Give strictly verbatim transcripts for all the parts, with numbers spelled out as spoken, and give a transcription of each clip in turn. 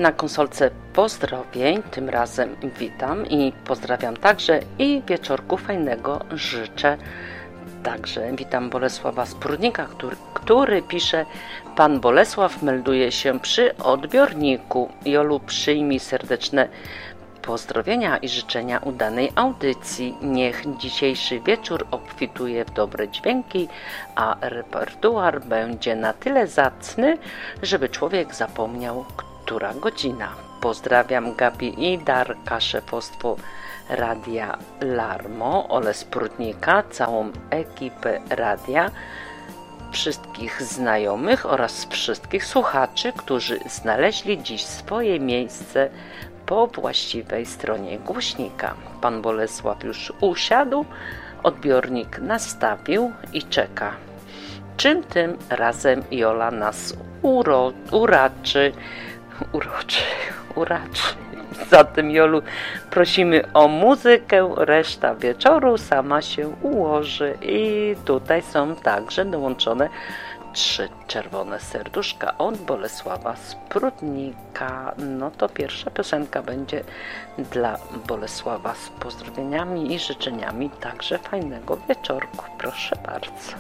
na konsolce pozdrowień. Tym razem witam i pozdrawiam także i wieczorku fajnego życzę. Także witam Bolesława z Prudnika, który, który pisze: Pan Bolesław melduje się przy odbiorniku. Jolu, przyjmij serdeczne pozdrowienia i życzenia udanej audycji. Niech dzisiejszy wieczór obfituje w dobre dźwięki, a repertuar będzie na tyle zacny, żeby człowiek zapomniał, która godzina. Pozdrawiam Gabi i Darka, szefostwo Radia Larmo, Ole z Prudnika, całą ekipę radia, wszystkich znajomych oraz wszystkich słuchaczy, którzy znaleźli dziś swoje miejsce po właściwej stronie głośnika. Pan Bolesław już usiadł, odbiornik nastawił i czeka. Czym tym razem Jola nas uro, uraczy, uroczy, uraczy. Zatem, Jolu, prosimy o muzykę, reszta wieczoru sama się ułoży. I tutaj są także dołączone trzy czerwone serduszka od Bolesława z Prudnika. No to pierwsza piosenka będzie dla Bolesława z pozdrowieniami i życzeniami także fajnego wieczorku. Proszę bardzo.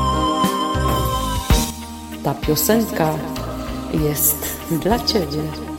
Ta piosenka jest dla Ciebie.